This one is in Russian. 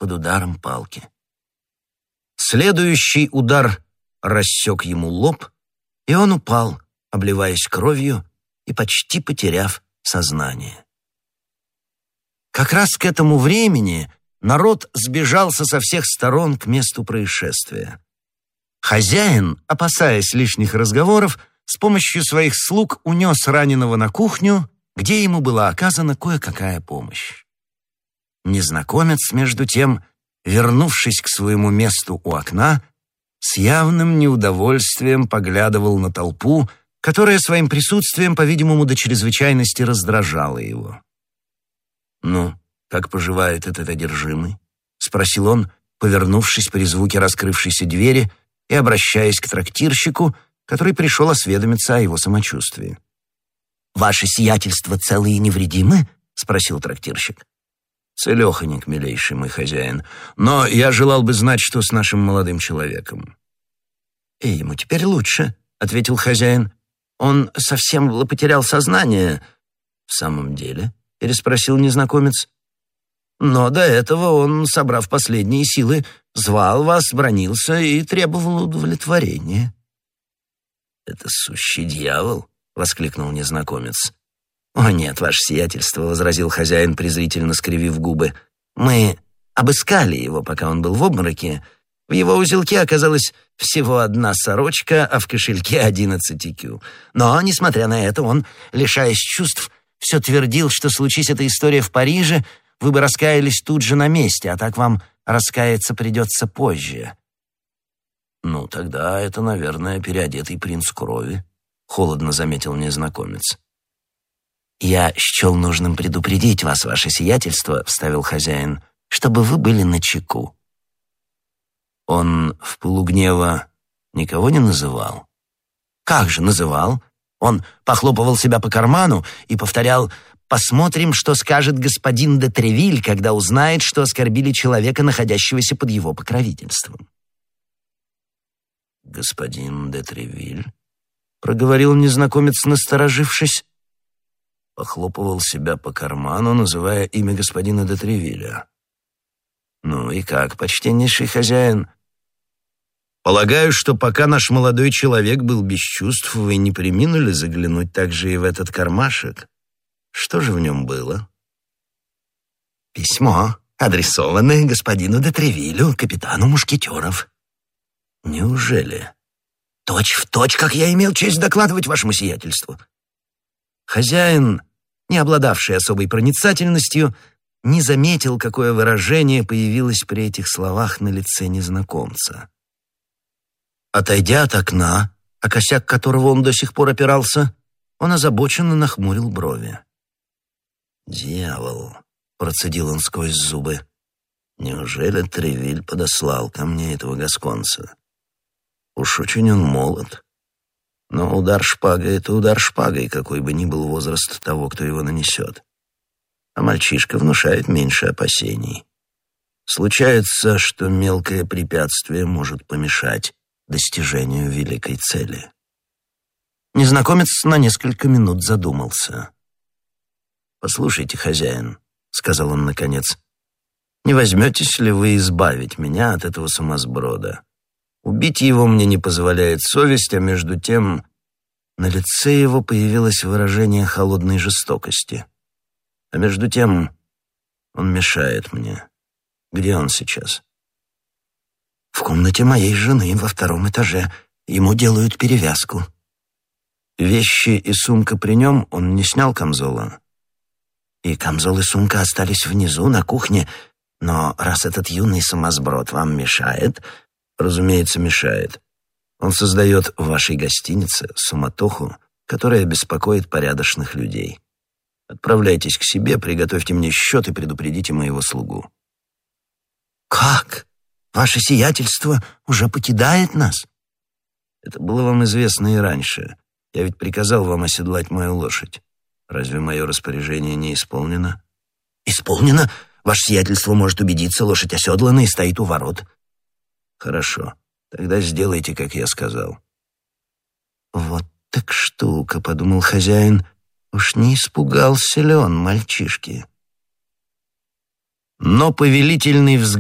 под ударом палки. Следующий удар рассек ему лоб, и он упал, обливаясь кровью и почти потеряв сознание. Как раз к этому времени народ сбежался со всех сторон к месту происшествия. Хозяин, опасаясь лишних разговоров, с помощью своих слуг унес раненого на кухню, где ему была оказана кое-какая помощь. Незнакомец, между тем, вернувшись к своему месту у окна, с явным неудовольствием поглядывал на толпу, которая своим присутствием, по-видимому, до чрезвычайности раздражала его. «Ну, как поживает этот одержимый?» — спросил он, повернувшись при звуке раскрывшейся двери и обращаясь к трактирщику, который пришел осведомиться о его самочувствии. «Ваше сиятельство целы и невредимы?» — спросил трактирщик. «Целеханик, милейший мой хозяин, но я желал бы знать, что с нашим молодым человеком». «И ему теперь лучше», — ответил хозяин. «Он совсем потерял сознание». «В самом деле?» — переспросил незнакомец. «Но до этого он, собрав последние силы, звал вас, бранился и требовал удовлетворения». «Это сущий дьявол!» — воскликнул незнакомец. «О нет, ваше сиятельство», — возразил хозяин, презрительно скривив губы. «Мы обыскали его, пока он был в обмороке. В его узелке оказалась всего одна сорочка, а в кошельке 11 кю. Но, несмотря на это, он, лишаясь чувств, все твердил, что случись эта история в Париже, вы бы раскаялись тут же на месте, а так вам раскаяться придется позже». «Ну, тогда это, наверное, переодетый принц крови», — холодно заметил незнакомец. «Я счел нужным предупредить вас, ваше сиятельство», — вставил хозяин, «чтобы вы были начеку». Он в пылу гнева никого не называл? «Как же называл? Он похлопывал себя по карману и повторял: «Посмотрим, что скажет господин де Тревиль, когда узнает, что оскорбили человека, находящегося под его покровительством». «Господин де Тревиль?» — проговорил незнакомец, насторожившись. Похлопывал себя по карману, называя имя господина де Тревиля. «Ну и как, почтеннейший хозяин?» «Полагаю, что пока наш молодой человек был без чувств, вы не преминули заглянуть также и в этот кармашек. Что же в нем было?» «Письмо, адресованное господину де Тревилю, капитану мушкетеров». «Неужели?» «Точь-в-точь, как я имел честь докладывать вашему сиятельству». Хозяин, не обладавший особой проницательностью, не заметил, какое выражение появилось при этих словах на лице незнакомца. Отойдя от окна, о косяк которого он до сих пор опирался, он озабоченно нахмурил брови. «Дьявол!» — процедил он сквозь зубы. «Неужели Тревиль подослал ко мне этого гасконца? Уж очень он молод. Но удар шпагой — это удар шпагой, какой бы ни был возраст того, кто его нанесет. А мальчишка внушает меньше опасений. Случается, что мелкое препятствие может помешать достижению великой цели». Незнакомец на несколько минут задумался. «Послушайте, хозяин», — сказал он наконец, — «не возьметесь ли вы избавить меня от этого сумасброда? Убить его мне не позволяет совесть, а между тем на лице его появилось выражение холодной жестокости. А между тем он мешает мне. Где он сейчас?» «В комнате моей жены во 2-м этаже. Ему делают перевязку». «Вещи и сумка при нем? Он не снял камзола?» «И камзол, и сумка остались внизу, на кухне. Но раз этот юный сумасброд вам мешает...» «Разумеется, мешает. Он создает в вашей гостинице суматоху, которая беспокоит порядочных людей. Отправляйтесь к себе, приготовьте мне счет и предупредите моего слугу». «Как? Ваше сиятельство уже покидает нас?» «Это было вам известно и раньше. Я ведь приказал вам оседлать мою лошадь. Разве мое распоряжение не исполнено?» «Исполнено? Ваше сиятельство может убедиться, лошадь оседлана и стоит у ворот». «Хорошо, тогда сделайте, как я сказал». «Вот так штука», — подумал хозяин. «Уж не испугался ли он мальчишки?» Но повелительный взгляд